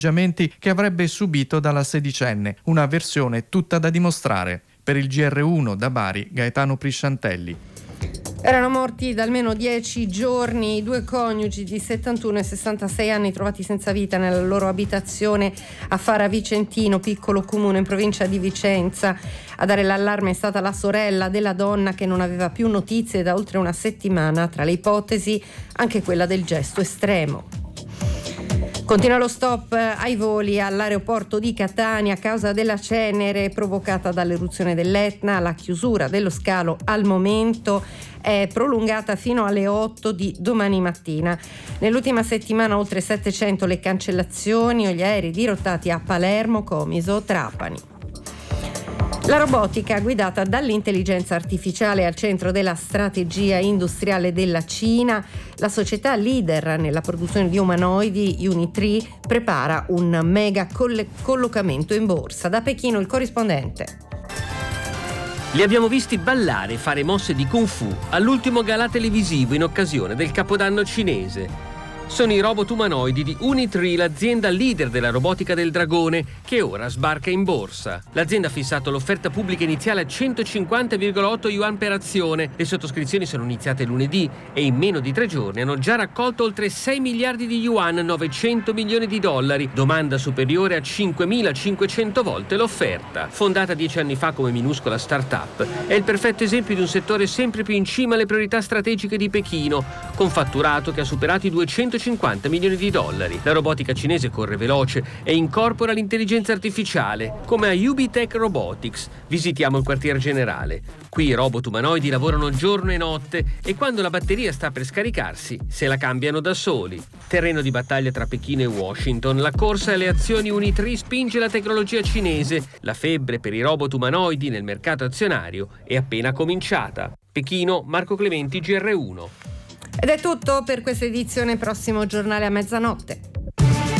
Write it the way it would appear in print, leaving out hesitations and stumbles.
che avrebbe subito dalla sedicenne, una versione tutta da dimostrare. Per il GR1 da Bari, Gaetano Prisciantelli. Erano morti da almeno 10 giorni i due coniugi di 71 e 66 anni trovati senza vita nella loro abitazione a Fara Vicentino, piccolo comune in provincia di Vicenza. A dare l'allarme è stata la sorella della donna, che non aveva più notizie da oltre una settimana, tra le ipotesi anche quella del gesto estremo. Continua lo stop ai voli all'aeroporto di Catania a causa della cenere provocata dall'eruzione dell'Etna. La chiusura dello scalo al momento è prolungata fino alle 8 di domani mattina. Nell'ultima settimana oltre 700 le cancellazioni o gli aerei dirottati a Palermo, Comiso, Trapani. La robotica guidata dall'intelligenza artificiale al centro della strategia industriale della Cina. La società leader nella produzione di umanoidi, Unitree, prepara un mega collocamento in borsa. Da Pechino il corrispondente. Li abbiamo visti ballare e fare mosse di Kung Fu all'ultimo gala televisivo in occasione del Capodanno cinese. Sono i robot umanoidi di Unitree, l'azienda leader della robotica del dragone, che ora sbarca in borsa. L'azienda ha fissato l'offerta pubblica iniziale a 150,8 yuan per azione. Le sottoscrizioni sono iniziate lunedì e in meno di 3 giorni hanno già raccolto oltre 6 miliardi di yuan, 900 milioni di dollari, domanda superiore a 5.500 volte l'offerta. Fondata 10 anni fa come minuscola start-up, è il perfetto esempio di un settore sempre più in cima alle priorità strategiche di Pechino, con fatturato che ha superato i 250 milioni di dollari. La robotica cinese corre veloce e incorpora l'intelligenza artificiale, come a UBTech Robotics. Visitiamo il quartier generale. Qui i robot umanoidi lavorano giorno e notte e quando la batteria sta per scaricarsi, se la cambiano da soli. Terreno di battaglia tra Pechino e Washington, la corsa alle azioni Unitree spinge la tecnologia cinese. La febbre per i robot umanoidi nel mercato azionario è appena cominciata. Pechino, Marco Clementi, GR1. Ed è tutto per questa edizione, prossimo giornale a mezzanotte.